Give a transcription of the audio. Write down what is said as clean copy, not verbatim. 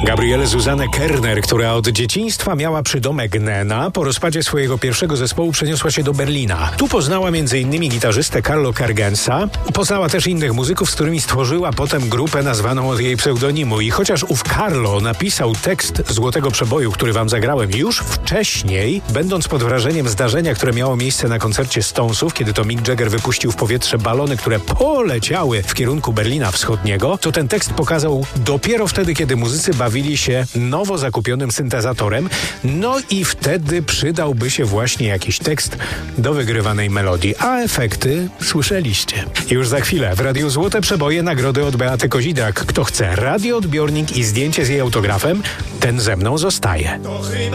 Gabriele Zuzanne Kerner, która od dzieciństwa miała przydomek Nena, po rozpadzie swojego pierwszego zespołu przeniosła się do Berlina. Tu poznała m.in. gitarzystę Carlo Kargensa. Poznała też innych muzyków, z którymi stworzyła potem grupę nazwaną od jej pseudonimu. I chociaż ów Carlo napisał tekst Złotego Przeboju, który wam zagrałem już wcześniej, będąc pod wrażeniem zdarzenia, które miało miejsce na koncercie Stonesów, kiedy to Mick Jagger wypuścił w powietrze balony, które poleciały w kierunku Berlina Wschodniego, to ten tekst pokazał dopiero wtedy, kiedy muzycy bawili się nowo zakupionym syntezatorem, no i wtedy przydałby się właśnie jakiś tekst do wygrywanej melodii, a efekty słyszeliście. Już za chwilę w Radiu Złote Przeboje nagrody od Beaty Kozidrak. Kto chce radioodbiornik i zdjęcie z jej autografem, ten ze mną zostaje.